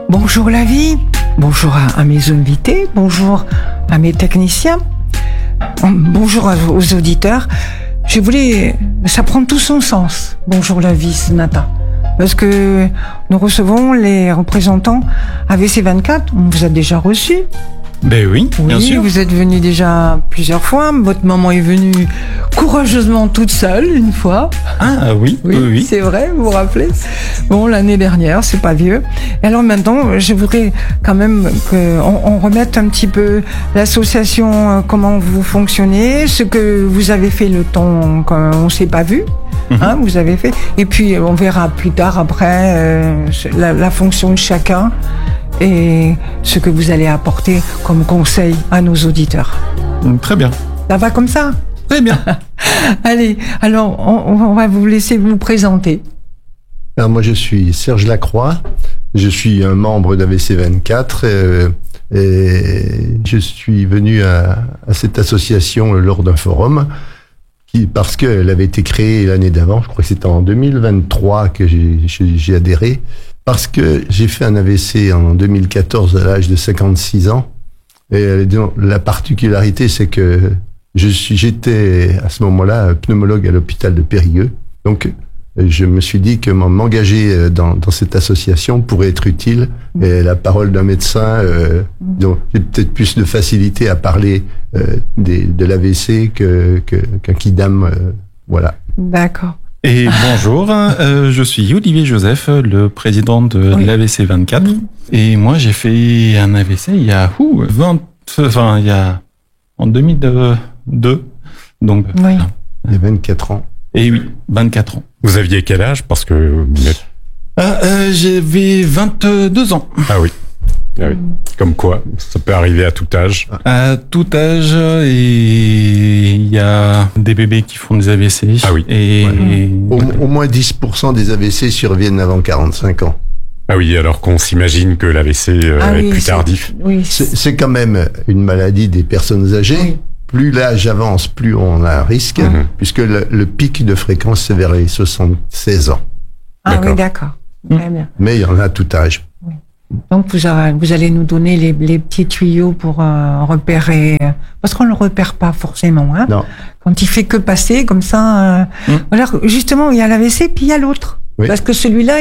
Bonjour la vie, bonjour à mes invités, bonjour à mes techniciens, bonjour aux auditeurs. Ça prend tout son sens. Bonjour la vie ce matin. Parce que nous recevons les représentants AVC24, on vous a déjà reçus. Ben oui, bien sûr. Vous êtes venus déjà plusieurs fois. Votre maman est venue courageusement toute seule une fois. Ah oui, oui. C'est vrai, vous vous rappelez? Bon, l'année dernière, c'est pas vieux. Et alors maintenant, je voudrais quand même qu'on remette un petit peu l'association, comment vous fonctionnez, ce que vous avez fait le temps qu'on s'est pas vu. Vous avez fait. Et puis, on verra plus tard, après, la fonction de chacun et ce que vous allez apporter comme conseil à nos auditeurs. Très bien. Ça va comme ça? Très bien. Allez, alors on va vous laisser vous présenter. Alors moi je suis Serge Lacroix, je suis un membre d'AVC24 et je suis venu à cette association lors d'un forum parce qu'elle avait été créée l'année d'avant, je crois que c'était en 2023 que j'ai adhéré. Parce que j'ai fait un AVC en 2014 à l'âge de 56 ans. Et la particularité, c'est que j'étais à ce moment-là pneumologue à l'hôpital de Périgueux. Donc, je me suis dit que m'engager dans cette association pourrait être utile. Et la parole d'un médecin, donc j'ai peut-être plus de facilité à parler de l'AVC qu'un kidam. Voilà. D'accord. Et bonjour, je suis Olivier Joseph, le président de l'AVC24. Et moi, j'ai fait un AVC il y a en 2002. Donc, il y a 24 ans. Et oui, 24 ans. Vous aviez quel âge? Parce que j'avais 22 ans. Ah oui. Ah oui. Comme quoi, ça peut arriver à tout âge. À tout âge, et il y a des bébés qui font des AVC. Ah oui. Et au moins 10% des AVC surviennent avant 45 ans. Ah oui, alors qu'on s'imagine que l'AVC est plus tardif. Oui. C'est quand même une maladie des personnes âgées. Oui. Plus l'âge avance, plus on a un risque, puisque le pic de fréquence, c'est vers les 76 ans. Ah oui, d'accord. Très bien. Mais il y en a à tout âge. Oui. Donc vous allez nous donner les petits tuyaux pour repérer, parce qu'on le repère pas forcément. Non. Quand il fait que passer comme ça. Alors justement, il y a l'AVC puis il y a l'autre. Oui. Parce que celui-là,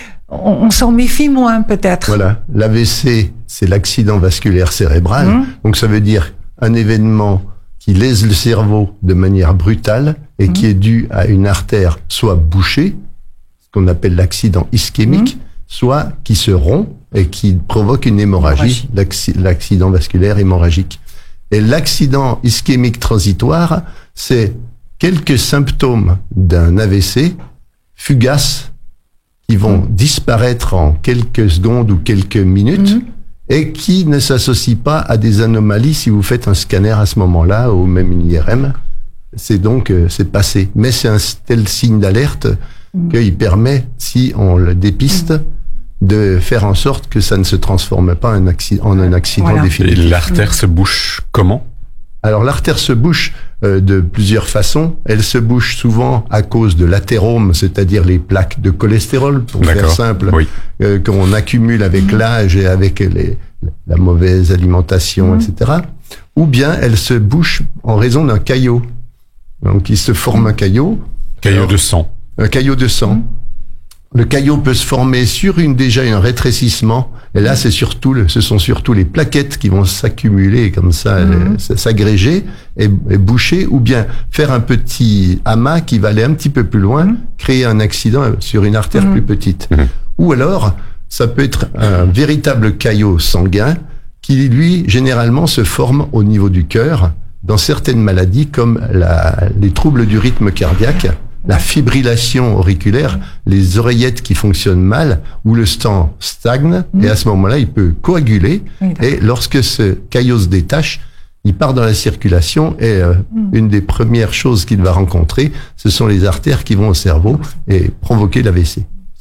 on s'en méfie moins peut-être. Voilà, l'AVC, c'est l'accident vasculaire cérébral. Donc ça veut dire un événement qui lèse le cerveau de manière brutale et qui est dû à une artère soit bouchée, ce qu'on appelle l'accident ischémique, soit qui se rompt et qui provoque une hémorragie, l'accident vasculaire hémorragique. Et l'accident ischémique transitoire, c'est quelques symptômes d'un AVC fugaces qui vont disparaître en quelques secondes ou quelques minutes et qui ne s'associent pas à des anomalies si vous faites un scanner à ce moment-là ou même une IRM. C'est donc, c'est passé. Mais c'est un tel signe d'alerte qu'il permet, si on le dépiste, de faire en sorte que ça ne se transforme pas en un accident définitif. Et l'artère se bouche comment? Alors l'artère se bouche de plusieurs façons. Elle se bouche souvent à cause de l'athérome, c'est-à-dire les plaques de cholestérol, pour faire simple, qu'on accumule avec l'âge et avec la mauvaise alimentation, etc. Ou bien elle se bouche en raison d'un caillot. Donc il se forme un caillot. De sang. Un caillot de sang. Le caillot peut se former sur déjà un rétrécissement. Et là, ce sont surtout les plaquettes qui vont s'accumuler comme ça, s'agréger et boucher, ou bien faire un petit amas qui va aller un petit peu plus loin, créer un accident sur une artère plus petite. Ou alors, ça peut être un véritable caillot sanguin qui, lui, généralement se forme au niveau du cœur dans certaines maladies comme les troubles du rythme cardiaque, la fibrillation auriculaire, les oreillettes qui fonctionnent mal, où le sang stagne, et à ce moment-là, il peut coaguler, et lorsque ce caillot se détache, il part dans la circulation, et une des premières choses qu'il va rencontrer, ce sont les artères qui vont au cerveau et provoquer l'AVC.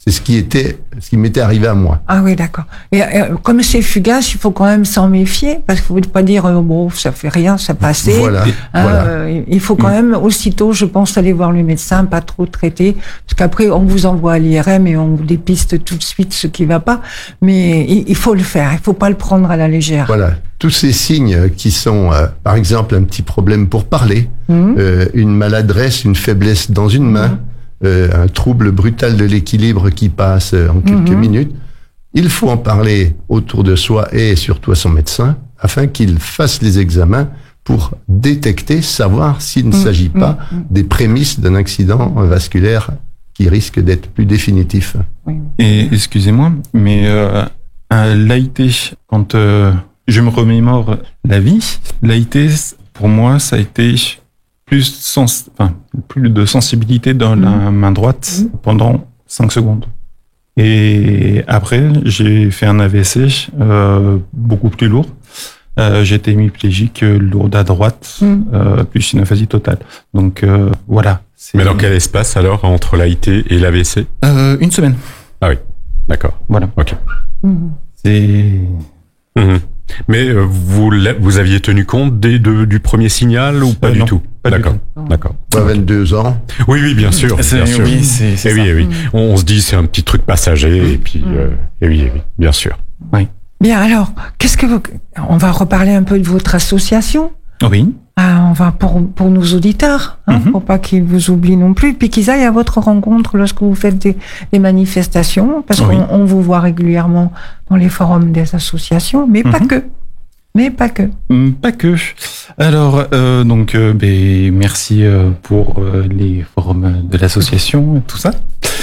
C'est ce qui m'était arrivé à moi. Ah oui, d'accord. Et comme c'est fugace, il faut quand même s'en méfier, parce qu'il ne faut pas dire bon, ça fait rien, ça passait. Voilà. Il faut quand même aussitôt, je pense, aller voir le médecin, pas trop traiter, parce qu'après on vous envoie à l'IRM et on vous dépiste tout de suite ce qui va pas. Mais il faut le faire, il faut pas le prendre à la légère. Voilà. Tous ces signes qui sont, par exemple, un petit problème pour parler, une maladresse, une faiblesse dans une main. Un trouble brutal de l'équilibre qui passe en quelques minutes. Il faut en parler autour de soi et surtout à son médecin afin qu'il fasse les examens pour détecter, savoir s'il ne s'agit pas des prémices d'un accident vasculaire qui risque d'être plus définitif. Et excusez-moi, mais l'AIT, quand je me remémore la vie, l'AIT, pour moi, ça a été plus de sensibilité dans la main droite pendant 5 secondes. Et après, j'ai fait un AVC beaucoup plus lourd. J'ai été hémiplégique, lourde à droite, plus une aphasie totale. Donc voilà. Mais dans quel espace alors entre l'AIT et l'AVC? 1 semaine. Ah oui, d'accord. Voilà. Ok. C'est... Mais vous aviez tenu compte du premier signal ou pas du tout? D'accord. D'accord. 22 ans. Oui, bien sûr. Bien sûr. Oui, c'est ça. Oui. On se dit c'est un petit truc passager et puis oui, bien sûr. Oui. Bien, alors, on va reparler un peu de votre association. Oui. On va pour nos auditeurs, pour pas qu'ils vous oublient non plus, puis qu'ils aillent à votre rencontre lorsque vous faites des manifestations, parce qu'on vous voit régulièrement dans les forums des associations, mais pas que. Pas que. Alors, merci pour les forums de l'association et tout ça.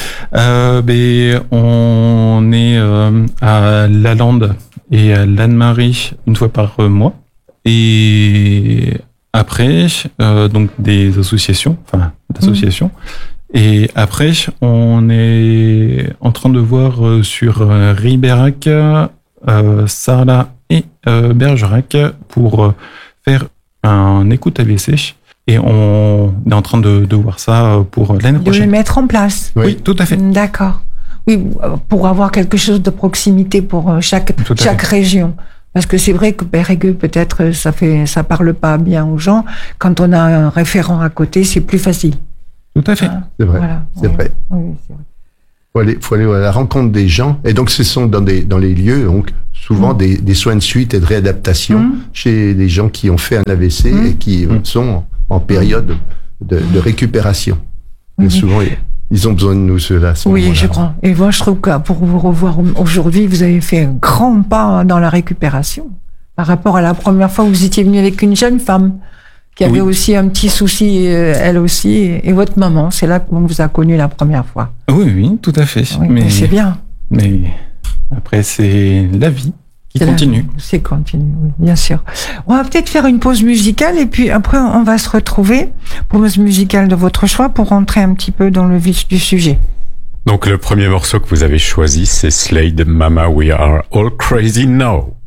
On est à Lalande et à Lanne-Marie une fois par mois. Et après, donc des associations, d'associations. Et après, on est en train de voir sur Ribérac, Sarlat et Bergerac pour faire un écoute AVC. Et on est en train de voir ça pour l'année prochaine. De le mettre en place. Oui, tout à fait. D'accord. Oui, pour avoir quelque chose de proximité pour chaque région. Parce que c'est vrai que Périgueux, peut-être, ça parle pas bien aux gens. Quand on a un référent à côté, c'est plus facile. Tout à fait. C'est vrai. Voilà. C'est vrai. Oui, c'est vrai. Faut aller à la rencontre des gens. Et donc, ce sont dans les lieux, donc, souvent des soins de suite et de réadaptation chez des gens qui ont fait un AVC et qui sont en période de récupération. Et souvent, ils ont besoin de nous, ceux-là. Oui, je crois. Et moi, je trouve que pour vous revoir aujourd'hui, vous avez fait un grand pas dans la récupération. Par rapport à la première fois où vous étiez venu avec une jeune femme qui avait aussi un petit souci, elle aussi, et votre maman. C'est là qu'on vous a connu la première fois. Oui, tout à fait. Oui, mais c'est bien. Mais après, c'est la vie qui continue. C'est continu, oui, bien sûr. On va peut-être faire une pause musicale et puis après, on va se retrouver, pause musicale de votre choix, pour rentrer un petit peu dans le vif du sujet. Donc, le premier morceau que vous avez choisi, c'est Slade, Mama, We Are All Crazy Now.